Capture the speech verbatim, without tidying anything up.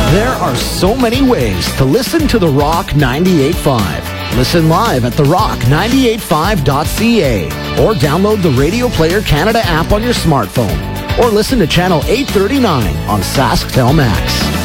There are so many ways to listen to The Rock ninety-eight point five. Listen live at the rock ninety-eight five dot c a or download the Radio Player Canada app on your smartphone or listen to Channel eight thirty-nine on SaskTel Max.